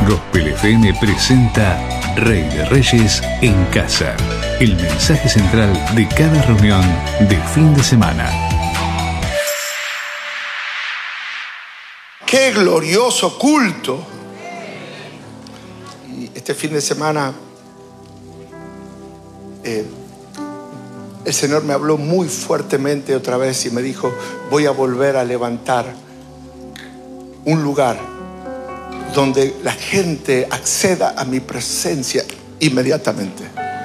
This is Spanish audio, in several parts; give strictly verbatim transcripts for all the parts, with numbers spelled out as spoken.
Gospel F M presenta Rey de Reyes en Casa, el mensaje central de cada reunión de fin de semana. ¡Qué glorioso culto! Y este fin de semana eh, el Señor me habló muy fuertemente otra vez y me dijo: voy a volver a levantar un lugar donde la gente acceda a mi presencia inmediatamente.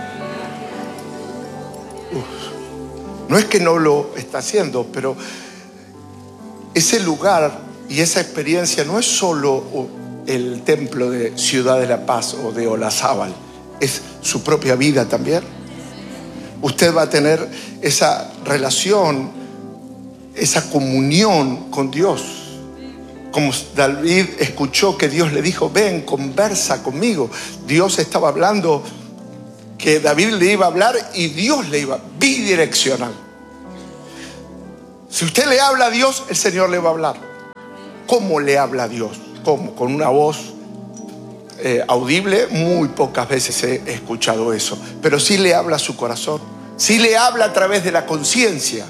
Uf. No es que no lo está haciendo, pero ese lugar y esa experiencia no es solo el templo de Ciudad de la Paz o de Olazábal, es su propia vida también. Usted va a tener esa relación, esa comunión con Dios. Como David escuchó que Dios le dijo: ven, conversa conmigo. Dios estaba hablando, que David le iba a hablar y Dios le iba, bidireccional. Si usted le habla a Dios, el Señor le va a hablar. ¿Cómo le habla a Dios? ¿Cómo? Con una voz eh, audible. Muy pocas veces he escuchado eso, pero sí le habla a su corazón, sí le habla a través de la conciencia.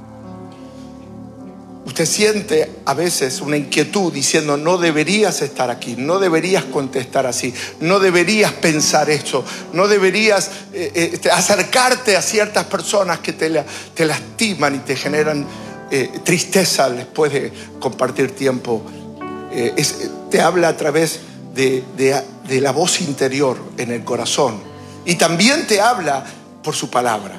Usted siente a veces una inquietud diciendo: no deberías estar aquí, no deberías contestar así, no deberías pensar esto, no deberías eh, eh, acercarte a ciertas personas que te, la, te lastiman y te generan eh, tristeza después de compartir tiempo. Eh, es, te habla a través de, de, de la voz interior en el corazón, y también te habla por su palabra.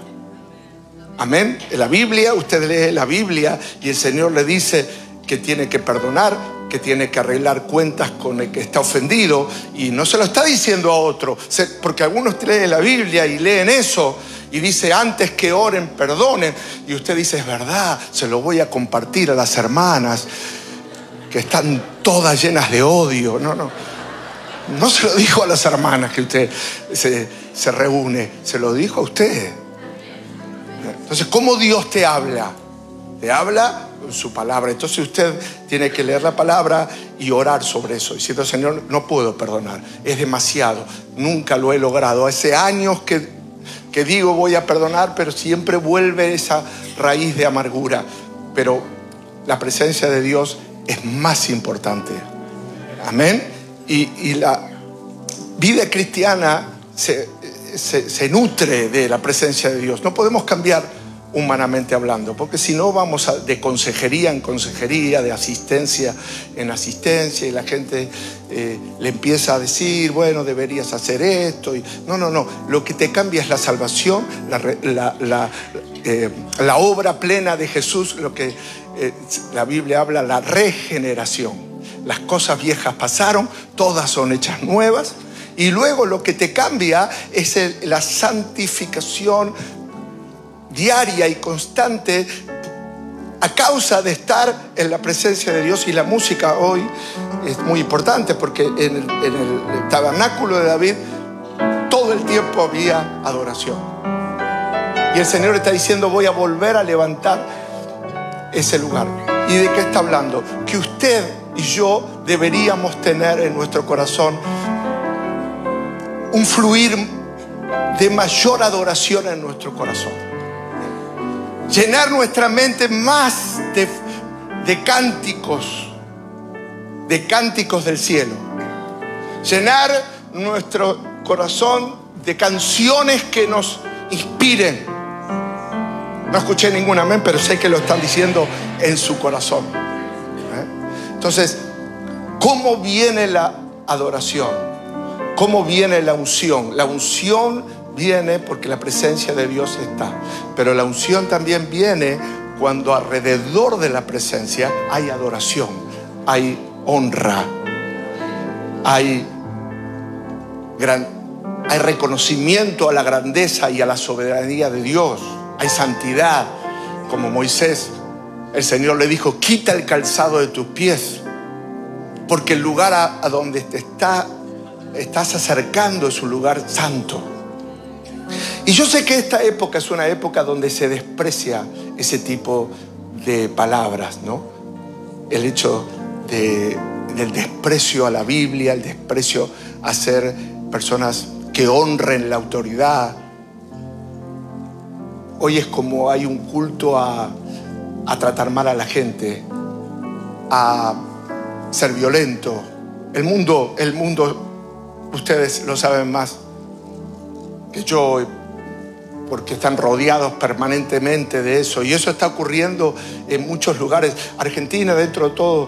Amén. En la Biblia, usted lee la Biblia y el Señor le dice que tiene que perdonar, que tiene que arreglar cuentas con el que está ofendido, y no se lo está diciendo a otro, porque algunos leen la Biblia y leen eso y dice: antes que oren, perdonen, y usted dice: es verdad, se lo voy a compartir a las hermanas que están todas llenas de odio. No, no, no se lo dijo a las hermanas que usted se, se reúne, se lo dijo a usted. Entonces, ¿cómo Dios te habla? Te habla con su palabra. Entonces usted tiene que leer la palabra y orar sobre eso, diciendo: Señor, no puedo perdonar, es demasiado, nunca lo he logrado. Hace años que, que digo voy a perdonar, pero siempre vuelve esa raíz de amargura. Pero la presencia de Dios es más importante. Amén. Y, y la vida cristiana se, se, se nutre de la presencia de Dios. No podemos cambiar humanamente hablando, porque si no vamos a, de consejería en consejería, de asistencia en asistencia, y la gente eh, le empieza a decir: bueno, deberías hacer esto. Y, no, no, no. Lo que te cambia es la salvación, la, la, la, eh, la obra plena de Jesús, lo que eh, la Biblia habla, la regeneración. Las cosas viejas pasaron, todas son hechas nuevas. Y luego lo que te cambia es el, la santificación diaria y constante a causa de estar en la presencia de Dios. Y la música hoy es muy importante, porque en el, en el tabernáculo de David todo el tiempo había adoración. Y el Señor está diciendo: voy a volver a levantar ese lugar. ¿Y de qué está hablando? Que usted y yo deberíamos tener en nuestro corazón un fluir de mayor adoración en nuestro corazón. Llenar nuestra mente más de, de cánticos, de cánticos del cielo. Llenar nuestro corazón de canciones que nos inspiren. No escuché ningún amén, pero sé que lo están diciendo en su corazón. ¿Eh? Entonces, ¿cómo viene la adoración? ¿Cómo viene la unción? La unción viene porque la presencia de Dios está. Pero la unción también viene cuando alrededor de la presencia hay adoración, hay honra, hay, gran, hay reconocimiento a la grandeza y a la soberanía de Dios. Hay santidad. Como Moisés, el Señor le dijo: quita el calzado de tus pies, porque el lugar a, a donde te está, estás acercando es un lugar santo. Y yo sé que esta época es una época donde se desprecia ese tipo de palabras, ¿no? El hecho de, del desprecio a la Biblia, el desprecio a ser personas que honren la autoridad. Hoy es como hay un culto a, a tratar mal a la gente, a ser violento. El mundo, el mundo, ustedes lo saben más que yo, porque están rodeados permanentemente de eso. Y eso está ocurriendo en muchos lugares. Argentina, dentro de todo,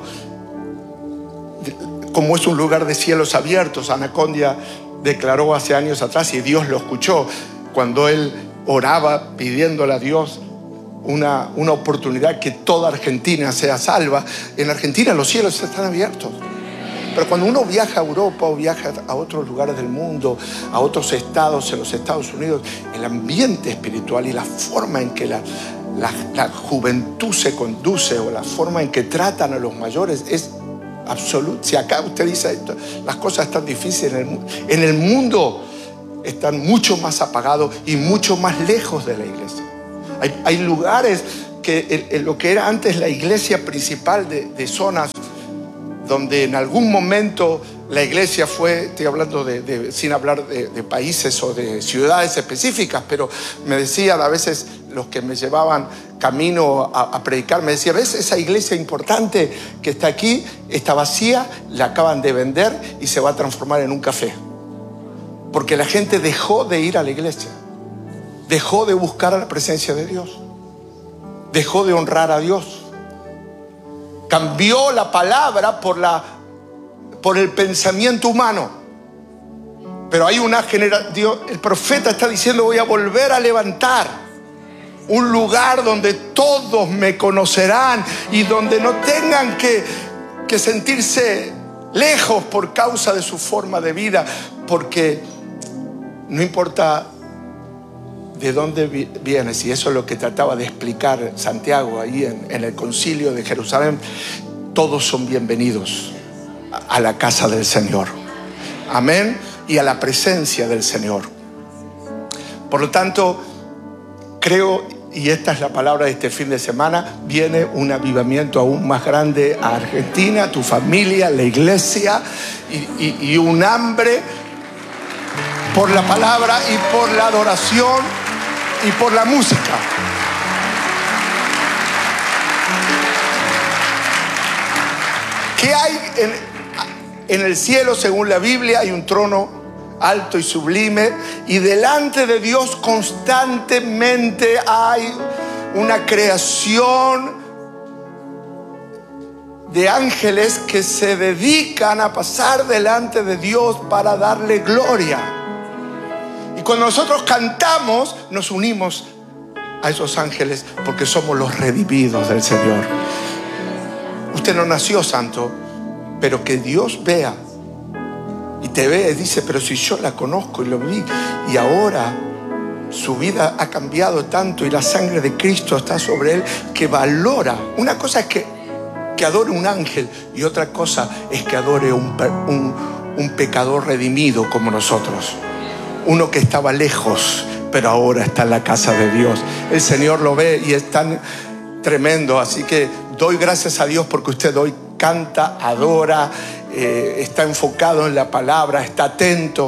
como es un lugar de cielos abiertos, Anacondia declaró hace años atrás, y Dios lo escuchó, cuando él oraba pidiéndole a Dios una, una oportunidad que toda Argentina sea salva. En Argentina los cielos están abiertos. Pero cuando uno viaja a Europa o viaja a otros lugares del mundo, a otros estados, en los Estados Unidos, el ambiente espiritual y la forma en que la, la, la juventud se conduce, o la forma en que tratan a los mayores, es absoluta. Si acá usted dice esto, las cosas están difíciles en el, en el mundo, están mucho más apagados y mucho más lejos de la iglesia. Hay, hay lugares que en, en lo que era antes la iglesia principal de, de zonas donde en algún momento la iglesia fue, estoy hablando de, de, sin hablar de, de países o de ciudades específicas, pero me decían a veces los que me llevaban camino a, a predicar, me decían, ¿ves esa iglesia importante que está aquí? Está vacía, la acaban de vender y se va a transformar en un café. Porque la gente dejó de ir a la iglesia, dejó de buscar a la presencia de Dios, dejó de honrar a Dios. Cambió la palabra por, la, por el pensamiento humano. Pero hay una generación, el profeta está diciendo, voy a volver a levantar un lugar donde todos me conocerán y donde no tengan que, que sentirse lejos por causa de su forma de vida, porque no importa de dónde vienes, y eso es lo que trataba de explicar Santiago ahí en, en el concilio de Jerusalén, todos son bienvenidos a, a la casa del Señor. Amén. Y a la presencia del Señor. Por lo tanto, creo, y esta es la palabra de este fin de semana, viene un avivamiento aún más grande a Argentina, a tu familia, a la iglesia, y, y, y un hambre por la palabra y por la adoración y por la música. ¿Qué hay en, en el cielo? Según la Biblia, hay un trono alto y sublime, y delante de Dios constantemente hay una creación de ángeles que se dedican a pasar delante de Dios para darle gloria. Y cuando nosotros cantamos, nos unimos a esos ángeles porque somos los redimidos del Señor. Usted no nació santo, pero que Dios vea y te ve y dice, pero si yo la conozco y lo vi, y ahora su vida ha cambiado tanto y la sangre de Cristo está sobre él, que valora. Una cosa es que, que adore un ángel, y otra cosa es que adore un, un, un pecador redimido como nosotros. Uno que estaba lejos, pero ahora está en la casa de Dios. El Señor lo ve y es tan tremendo. Así que doy gracias a Dios porque usted hoy canta, adora, eh, está enfocado en la palabra, está atento.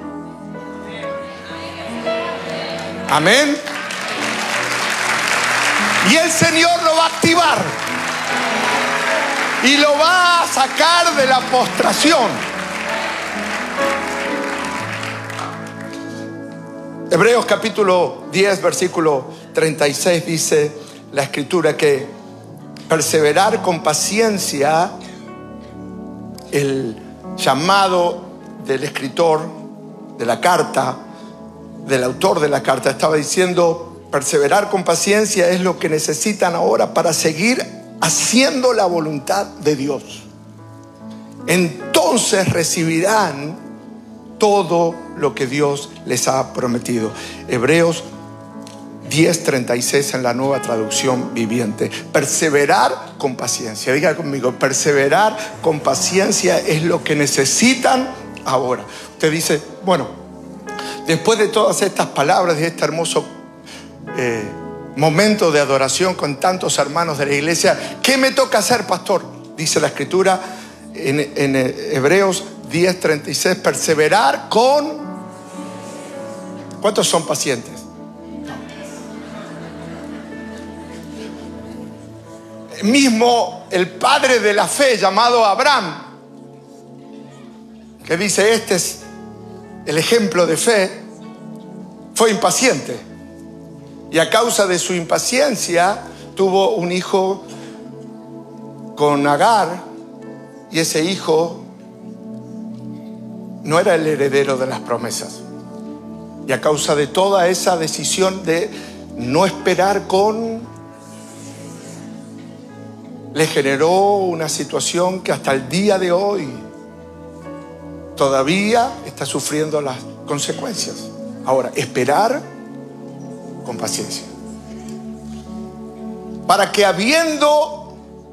Amén. Y el Señor lo va a activar y lo va a sacar de la postración. Hebreos capítulo diez, versículo treinta y seis dice la escritura que perseverar con paciencia, el llamado del escritor de la carta, del autor de la carta, estaba diciendo, perseverar con paciencia es lo que necesitan ahora para seguir haciendo la voluntad de Dios. Entonces recibirán todo lo que Dios les ha prometido. Hebreos diez, treinta y seis en la Nueva Traducción Viviente. Perseverar con paciencia. Diga conmigo, perseverar con paciencia es lo que necesitan ahora. Usted dice, bueno, después de todas estas palabras y este hermoso eh, momento de adoración con tantos hermanos de la iglesia, ¿qué me toca hacer, pastor? Dice la escritura, en, en Hebreos diez treinta y seis, perseverar con... ¿Cuántos son pacientes? Mismo el padre de la fe llamado Abraham, que dice este es el ejemplo de fe, fue impaciente y a causa de su impaciencia tuvo un hijo con Agar, y ese hijo no era el heredero de las promesas, y a causa de toda esa decisión de no esperar con... le generó una situación que hasta el día de hoy todavía está sufriendo las consecuencias. Ahora, esperar con paciencia. Para que habiendo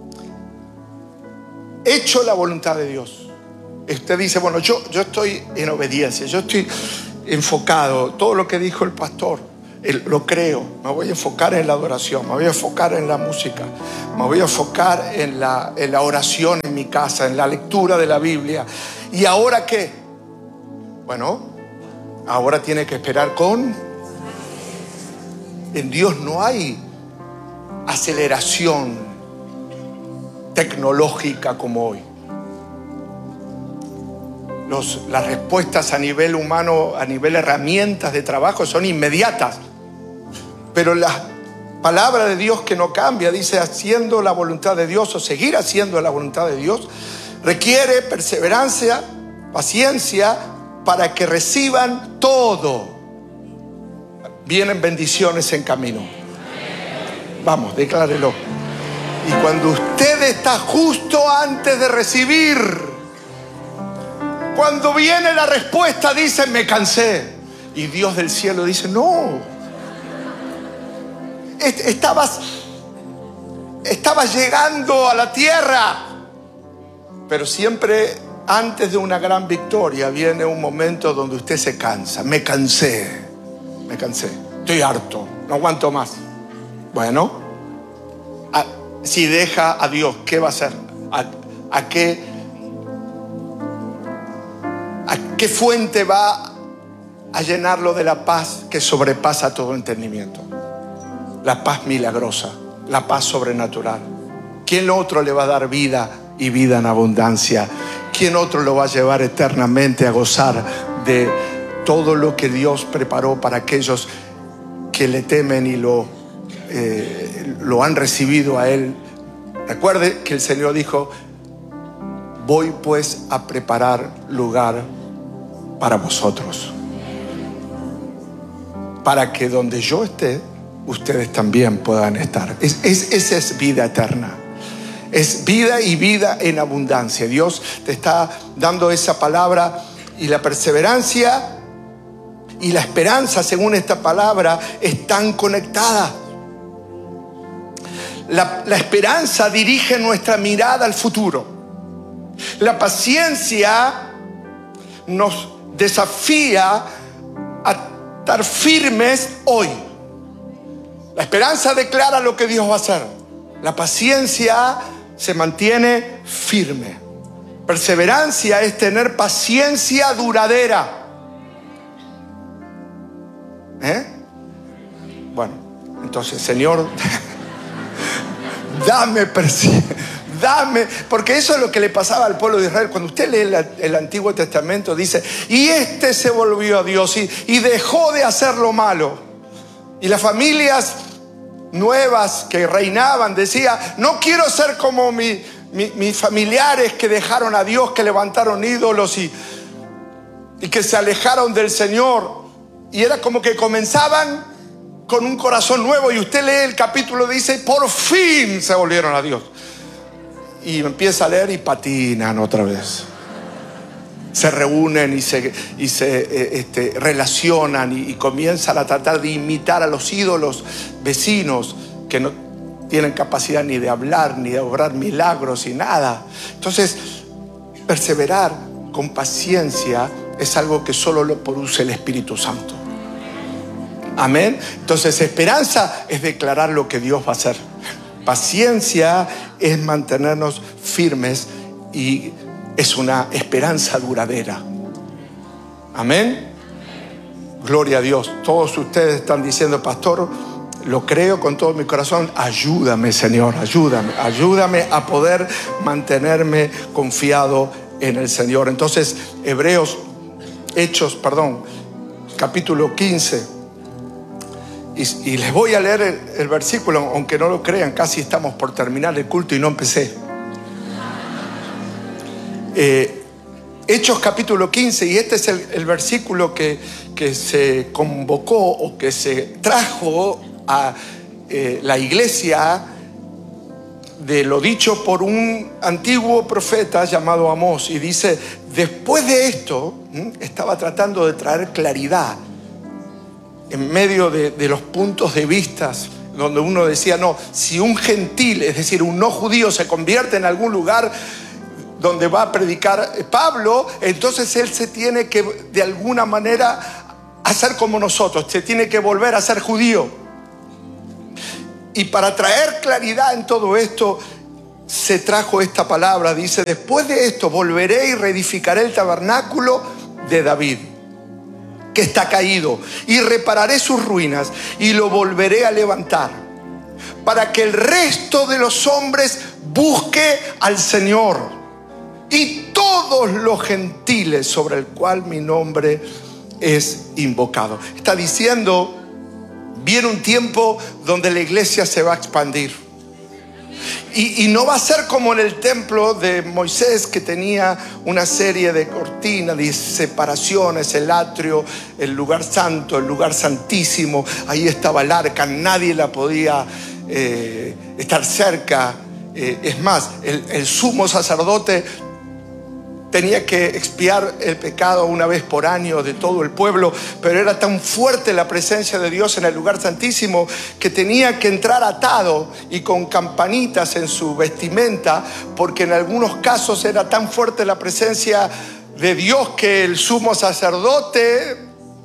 hecho la voluntad de Dios, usted dice, bueno, yo, yo estoy en obediencia, yo estoy enfocado, todo lo que dijo el pastor, lo creo, me voy a enfocar en la adoración, me voy a enfocar en la música, me voy a enfocar en la, en la oración en mi casa, en la lectura de la Biblia. ¿Y ahora qué? Bueno, ahora tiene que esperar con... En Dios no hay aceleración tecnológica como hoy. Los, las respuestas a nivel humano, a nivel herramientas de trabajo son inmediatas. Pero la palabra de Dios que no cambia, dice haciendo la voluntad de Dios o seguir haciendo la voluntad de Dios, requiere perseverancia, paciencia para que reciban todo. Vienen bendiciones en camino. Vamos, declárelo. Y cuando usted está justo antes de recibir, cuando viene la respuesta, dice, me cansé. Y Dios del cielo dice, no. Estabas, estabas llegando a la tierra. Pero siempre antes de una gran victoria viene un momento donde usted se cansa. Me cansé. Me cansé. Estoy harto. No aguanto más. Bueno, a, si deja a Dios, ¿qué va a hacer? ¿A, a qué? ¿A qué fuente va a llenarlo de la paz que sobrepasa todo entendimiento? La paz milagrosa, la paz sobrenatural. ¿Quién otro le va a dar vida y vida en abundancia? ¿Quién otro lo va a llevar eternamente a gozar de todo lo que Dios preparó para aquellos que le temen y lo, eh, lo han recibido a Él? Recuerde que el Señor dijo, voy pues a preparar lugar para vosotros, para que donde yo esté, ustedes también puedan estar. Es, es, esa es vida eterna. Es vida y vida en abundancia. Dios te está dando esa palabra, y la perseverancia y la esperanza, según esta palabra, están conectadas. La, la esperanza dirige nuestra mirada al futuro. La paciencia nos desafía a estar firmes hoy. La esperanza declara lo que Dios va a hacer. La paciencia se mantiene firme. Perseverancia es tener paciencia duradera. ¿Eh? Bueno, entonces, Señor, dame paciencia. Dame, porque eso es lo que le pasaba al pueblo de Israel. Cuando usted lee el, el Antiguo Testamento, dice, y este se volvió a Dios y, y dejó de hacer lo malo. Y las familias nuevas que reinaban decían, no quiero ser como mi, mi, mis familiares que dejaron a Dios, que levantaron ídolos y, y que se alejaron del Señor. Y era como que comenzaban con un corazón nuevo. Y usted lee el capítulo, dice, por fin se volvieron a Dios. Y empieza a leer y patinan otra vez. Se reúnen y se, y se eh, este, relacionan y, y comienzan a tratar de imitar a los ídolos vecinos que no tienen capacidad ni de hablar, ni de obrar milagros, ni nada. Entonces, perseverar con paciencia es algo que solo lo produce el Espíritu Santo. Amén. Entonces, esperanza es declarar lo que Dios va a hacer. Paciencia es mantenernos firmes y es una esperanza duradera. Amén. Gloria a Dios. Todos ustedes están diciendo, pastor, lo creo con todo mi corazón. Ayúdame, Señor, ayúdame. Ayúdame a poder mantenerme confiado en el Señor. Entonces, Hebreos, Hechos, perdón, capítulo quince. Y, y les voy a leer el, el versículo, aunque no lo crean, casi estamos por terminar el culto y no empecé. Eh, Hechos capítulo quince, y este es el, el versículo que, que se convocó o que se trajo a eh, la iglesia de lo dicho por un antiguo profeta llamado Amós. Y dice, después de esto, ¿m? estaba tratando de traer claridad en medio de, de los puntos de vista donde uno decía, no, si un gentil, es decir, un no judío se convierte en algún lugar donde va a predicar Pablo, entonces él se tiene que de alguna manera hacer como nosotros, se tiene que volver a ser judío. Y para traer claridad en todo esto se trajo esta palabra, dice, después de esto volveré y reedificaré el tabernáculo de David, que está caído, y repararé sus ruinas y lo volveré a levantar, para que el resto de los hombres busque al Señor y todos los gentiles sobre el cual mi nombre es invocado. Está diciendo, viene un tiempo donde la iglesia se va a expandir. Y, y no va a ser como en el templo de Moisés, que tenía una serie de cortinas, de separaciones, el atrio, el lugar santo, el lugar santísimo. Ahí estaba el arca, nadie la podía eh, estar cerca. Eh, es más, el, el sumo sacerdote tenía que expiar el pecado una vez por año de todo el pueblo, pero era tan fuerte la presencia de Dios en el lugar santísimo que tenía que entrar atado y con campanitas en su vestimenta, porque en algunos casos era tan fuerte la presencia de Dios que el sumo sacerdote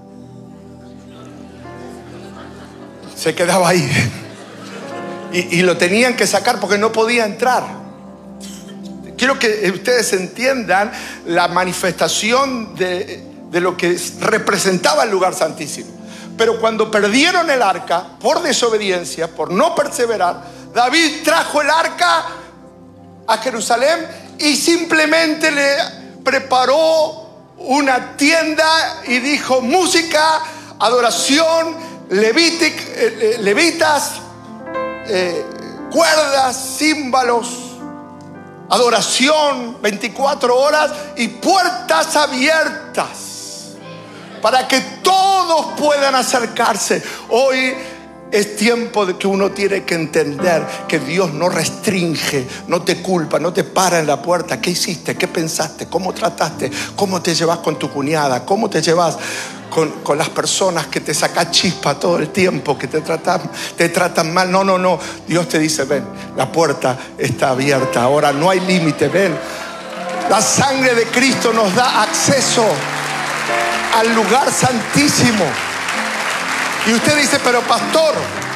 se quedaba ahí y, y lo tenían que sacar porque no podía entrar. Quiero que ustedes entiendan la manifestación de, de lo que representaba el lugar santísimo. Pero cuando perdieron el arca por desobediencia, por no perseverar, David trajo el arca a Jerusalén y simplemente le preparó una tienda y dijo, música, adoración, levític, eh, levitas, eh, cuerdas, címbalos, adoración veinticuatro horas y puertas abiertas para que todos puedan acercarse. Hoy es tiempo de que uno tiene que entender que Dios no restringe, no te culpa, no te para en la puerta. ¿Qué hiciste? ¿Qué pensaste? ¿Cómo trataste? ¿Cómo te llevas con tu cuñada? ¿Cómo te llevas con, con las personas que te sacan chispa todo el tiempo, que te tratan, te tratan mal? No, no, no. Dios te dice, ven, la puerta está abierta. Ahora no hay límite, ven. La sangre de Cristo nos da acceso al lugar santísimo. Y usted dice, pero pastor,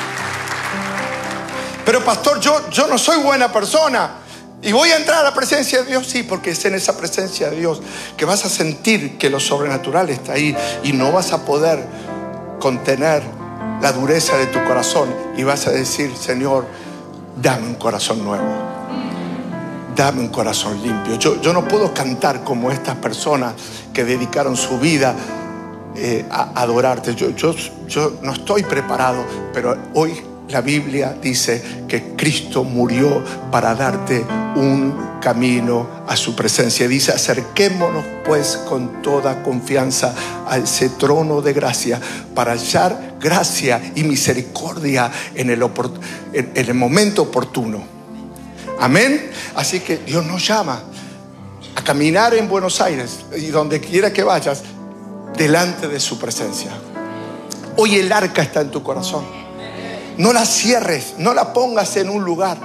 pero pastor, yo, yo no soy buena persona y voy a entrar a la presencia de Dios. Sí, porque es en esa presencia de Dios que vas a sentir que lo sobrenatural está ahí y no vas a poder contener la dureza de tu corazón y vas a decir, Señor, dame un corazón nuevo, dame un corazón limpio. Yo, yo no puedo cantar como estas personas que dedicaron su vida Eh, a adorarte. Yo, yo, yo no estoy preparado, pero hoy la Biblia dice que Cristo murió para darte un camino a su presencia. Dice, acerquémonos pues con toda confianza a ese trono de gracia para hallar gracia y misericordia en el, opor- en, en el momento oportuno. Amén. Así que Dios nos llama a caminar en Buenos Aires y donde quiera que vayas, delante de su presencia. Hoy el arca está en tu corazón. No la cierres, no la pongas en un lugar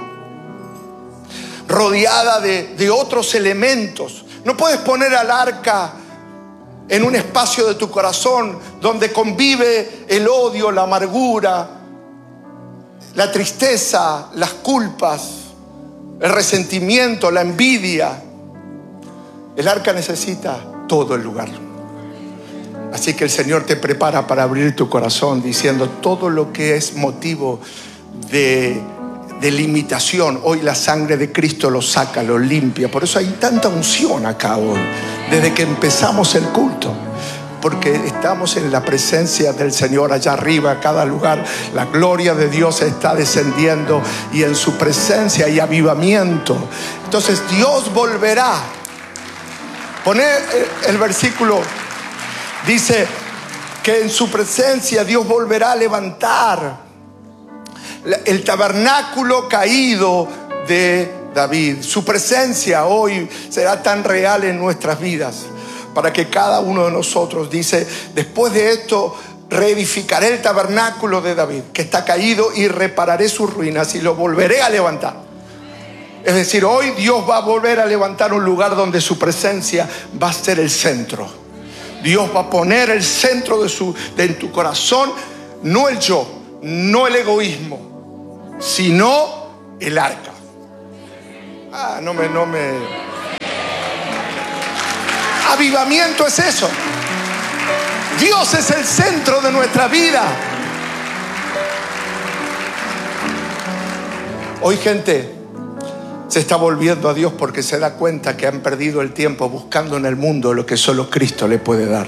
rodeada de, de otros elementos. No puedes poner al arca en un espacio de tu corazón donde convive el odio, la amargura, la tristeza, las culpas, el resentimiento, la envidia. El arca necesita todo el lugar. Así que el Señor te prepara para abrir tu corazón diciendo todo lo que es motivo de, de limitación. Hoy la sangre de Cristo lo saca, lo limpia. Por eso hay tanta unción acá hoy, desde que empezamos el culto. Porque estamos en la presencia del Señor allá arriba, cada lugar. La gloria de Dios está descendiendo y en su presencia hay avivamiento. Entonces Dios volverá. Poné el versículo. Dice que en su presencia Dios volverá a levantar el tabernáculo caído de David. Su presencia hoy será tan real en nuestras vidas para que cada uno de nosotros, dice, después de esto reedificaré el tabernáculo de David que está caído y repararé sus ruinas y lo volveré a levantar. Es decir, hoy Dios va a volver a levantar un lugar donde su presencia va a ser el centro. Dios va a poner el centro de, su, de en tu corazón, no el yo, no el egoísmo, sino el arca. Ah, no me, no me. Avivamiento es eso. Dios es el centro de nuestra vida. Hoy gente se está volviendo a Dios porque se da cuenta que han perdido el tiempo buscando en el mundo lo que solo Cristo le puede dar.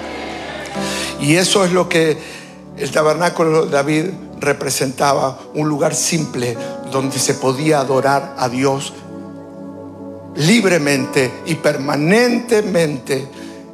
Y eso es lo que el tabernáculo de David representaba, un lugar simple donde se podía adorar a Dios libremente y permanentemente.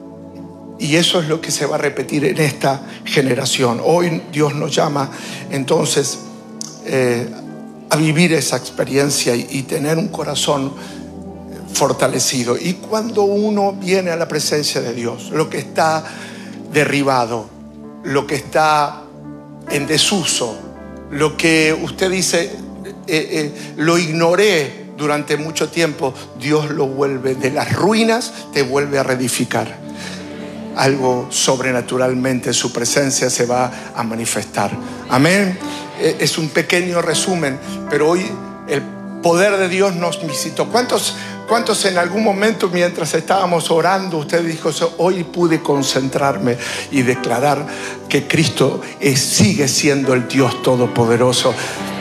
Y eso es lo que se va a repetir en esta generación. Hoy Dios nos llama entonces eh, a vivir esa experiencia y, y tener un corazón fortalecido. Y cuando uno viene a la presencia de Dios, lo que está derribado, lo que está en desuso, lo que usted dice, eh, eh, lo ignoré durante mucho tiempo, Dios lo vuelve de las ruinas, te vuelve a reedificar. Algo sobrenaturalmente, su presencia se va a manifestar. Amén. Es un pequeño resumen, pero hoy el poder de Dios nos visitó. ¿Cuántos, cuántos en algún momento mientras estábamos orando usted dijo, hoy pude concentrarme y declarar que Cristo es, sigue siendo el Dios Todopoderoso?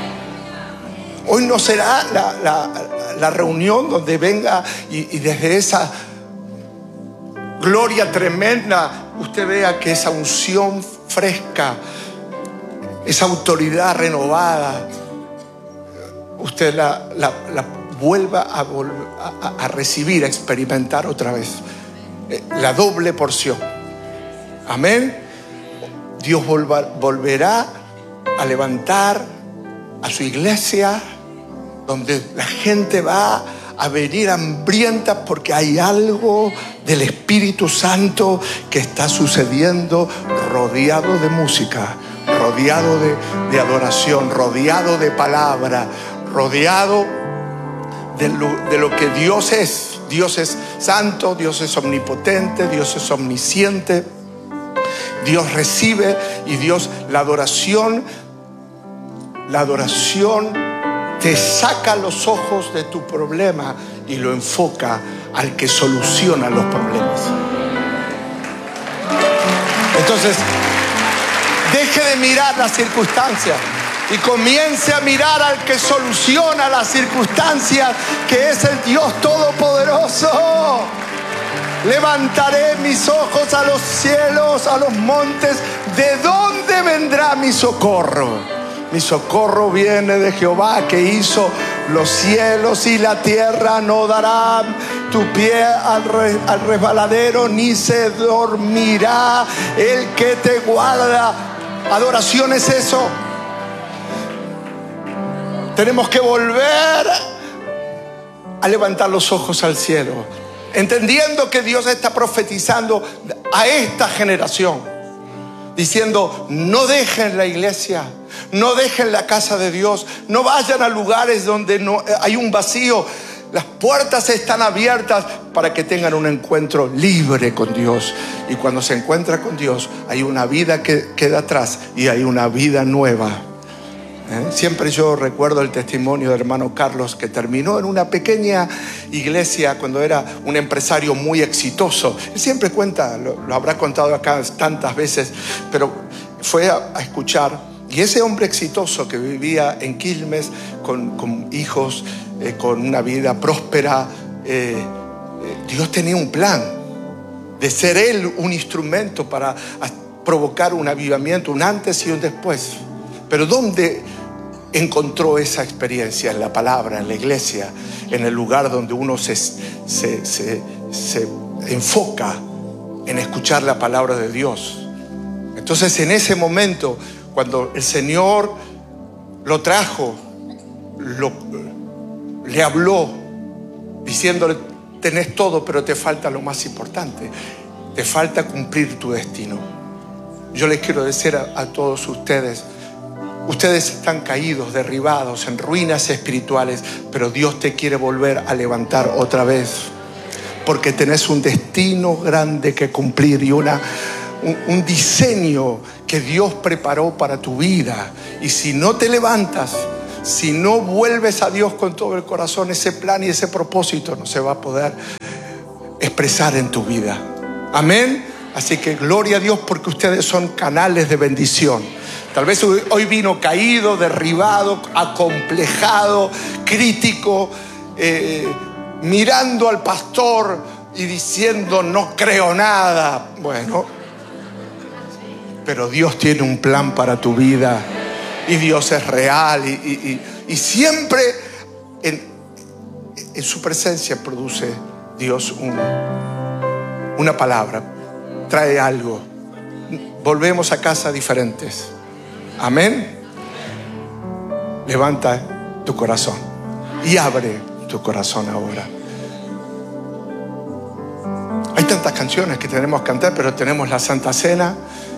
Hoy no será la, la, la reunión donde venga y, y desde esa gloria tremenda usted vea que esa unción fresca, esa autoridad renovada, usted la, la, la vuelva a, a, a recibir, a experimentar otra vez la doble porción. Amén. Dios volva, volverá a levantar a su iglesia, donde la gente va a venir hambrienta porque hay algo del Espíritu Santo que está sucediendo, rodeado de música, rodeado de, de adoración, rodeado de palabra, rodeado de lo, de lo que Dios es. Dios es santo, Dios es omnipotente, Dios es omnisciente. Dios recibe y Dios, la adoración, la adoración te saca los ojos de tu problema y lo enfoca al que soluciona los problemas. Entonces, deje de mirar las circunstancias y comience a mirar al que soluciona las circunstancias, que es el Dios Todopoderoso. Levantaré mis ojos a los cielos, a los montes. ¿De dónde vendrá mi socorro? Mi socorro viene de Jehová, que hizo los cielos y la tierra. No dará tu pie al, re, al resbaladero, ni se dormirá el que te guarda. Adoración es eso. Tenemos que volver a levantar los ojos al cielo, entendiendo que Dios está profetizando a esta generación, diciendo: no dejen la iglesia, no dejen la casa de Dios, no vayan a lugares donde no hay un vacío. Las puertas están abiertas para que tengan un encuentro libre con Dios. Y cuando se encuentra con Dios, hay una vida que queda atrás y hay una vida nueva. ¿Eh? Siempre yo recuerdo el testimonio del hermano Carlos, que terminó en una pequeña iglesia cuando era un empresario muy exitoso. Él siempre cuenta, lo, lo habrá contado acá tantas veces, pero fue a, a escuchar. Y ese hombre exitoso que vivía en Quilmes con, con hijos, eh, con una vida próspera, eh, eh, Dios tenía un plan de ser él un instrumento para provocar un avivamiento, un antes y un después. Pero ¿dónde encontró esa experiencia? En la palabra, en la iglesia, en el lugar donde uno se, se, se, se enfoca en escuchar la palabra de Dios. Entonces, en ese momento, cuando el Señor lo trajo, lo, le habló, diciéndole: tenés todo, pero te falta lo más importante. Te falta cumplir tu destino. Yo les quiero decir a, a todos ustedes: ustedes están caídos, derribados, en ruinas espirituales, pero Dios te quiere volver a levantar otra vez, porque tenés un destino grande que cumplir y una, un, un diseño que Dios preparó para tu vida. Y si no te levantas, si no vuelves a Dios con todo el corazón, ese plan y ese propósito no se va a poder expresar en tu vida. Amén. Así que gloria a Dios, porque ustedes son canales de bendición. Tal vez hoy vino caído, derribado, acomplejado, crítico, eh, mirando al pastor y diciendo: no creo nada. Bueno, pero Dios tiene un plan para tu vida y Dios es real, y, y, y, y siempre en, en su presencia produce Dios un, una palabra, trae algo. Volvemos a casa diferentes. Amén. Levanta tu corazón y abre tu corazón ahora. Hay tantas canciones que tenemos que cantar, pero tenemos la Santa Cena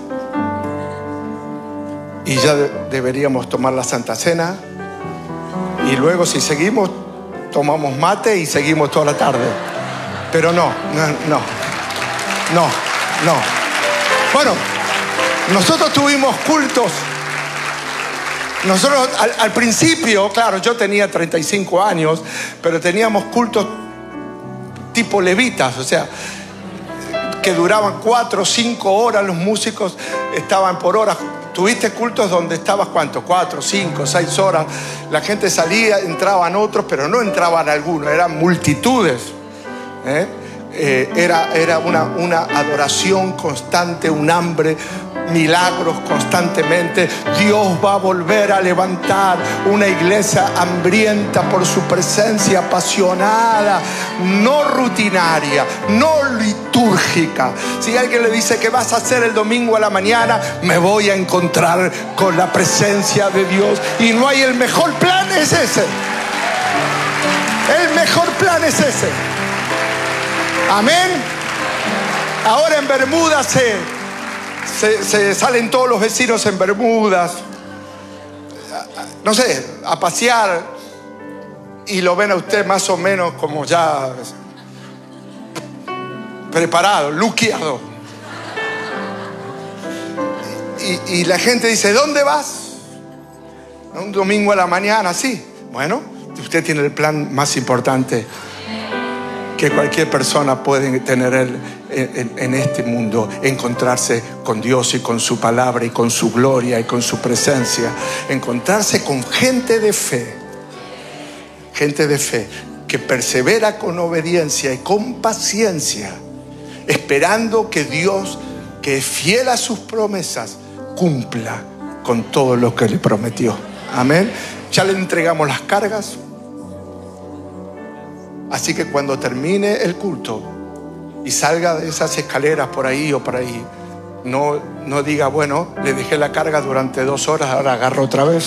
y ya de- deberíamos tomar la Santa Cena, y luego, si seguimos, tomamos mate y seguimos toda la tarde. Pero no, no, no, no, no. Bueno, nosotros tuvimos cultos. Nosotros al, al principio, claro, yo tenía treinta y cinco años, pero teníamos cultos tipo levitas, o sea, que duraban cuatro o cinco horas. Los músicos estaban por horas. Tuviste cultos donde estabas, ¿cuánto? Cuatro, cinco, seis horas. La gente salía, entraban otros, pero no entraban algunos, eran multitudes. ¿Eh? Eh, era era una, una adoración constante, un hambre, milagros constantemente. Dios va a volver a levantar una iglesia hambrienta por su presencia, apasionada, no rutinaria, no litúrgica. Si alguien le dice: ¿qué vas a hacer el domingo a la mañana? Me voy a encontrar con la presencia de Dios. Y no hay, el mejor plan es ese. El mejor plan es ese. Amén. Ahora en Bermudas se, se, se salen todos los vecinos en Bermudas, no sé, a pasear, y lo ven a usted más o menos como ya preparado, luqueado. Y, y la gente dice: ¿dónde vas? Un domingo a la mañana, sí. Bueno, usted tiene el plan más importante que cualquier persona puede tener en, en, en este mundo: encontrarse con Dios y con su palabra y con su gloria y con su presencia. Encontrarse con gente de fe, gente de fe que persevera con obediencia y con paciencia, esperando que Dios, que es fiel a sus promesas, cumpla con todo lo que le prometió. Amén. Ya le entregamos las cargas. Así que cuando termine el culto y salga de esas escaleras por ahí o por ahí, no, no diga: bueno, le dejé la carga durante dos horas, ahora agarro otra vez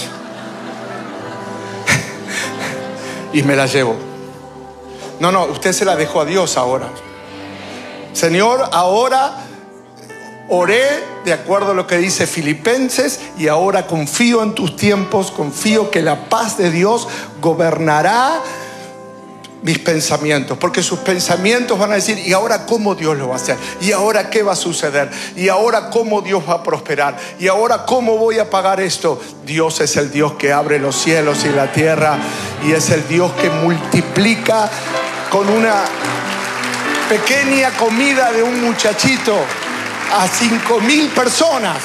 y me la llevo. No, no, usted se la dejó a Dios ahora. Señor, ahora oré de acuerdo a lo que dice Filipenses, y ahora confío en tus tiempos, confío que la paz de Dios gobernará mis pensamientos, porque sus pensamientos van a decir: ¿y ahora cómo Dios lo va a hacer? ¿Y ahora qué va a suceder? ¿Y ahora cómo Dios va a prosperar? ¿Y ahora cómo voy a pagar esto? Dios es el Dios que abre los cielos y la tierra, y es el Dios que multiplica con una pequeña comida de un muchachito a cinco mil personas.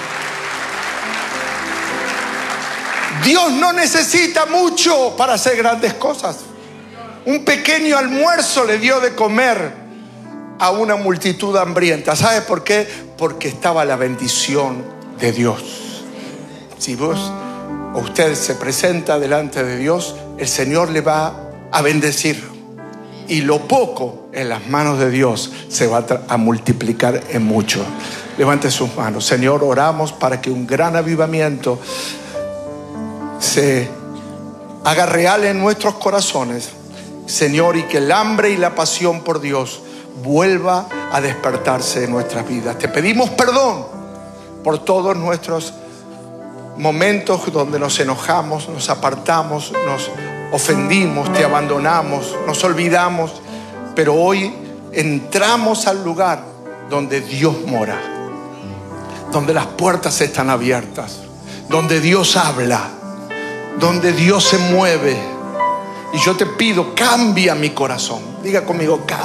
Dios no necesita mucho para hacer grandes cosas. Un pequeño almuerzo le dio de comer a una multitud hambrienta. ¿Sabe por qué? Porque estaba la bendición de Dios. Si vos o usted se presenta delante de Dios, el Señor le va a bendecir. Y lo poco en las manos de Dios se va a multiplicar en mucho. Levante sus manos. Señor, oramos para que un gran avivamiento se haga real en nuestros corazones, Señor, y que el hambre y la pasión por Dios vuelva a despertarse en nuestras vidas. Te pedimos perdón por todos nuestros momentos donde nos enojamos, nos apartamos, nos ofendimos, te abandonamos, nos olvidamos, pero hoy entramos al lugar donde Dios mora, donde las puertas están abiertas, donde Dios habla, donde Dios se mueve. Y yo te pido, cambia mi corazón. Diga conmigo, cambia.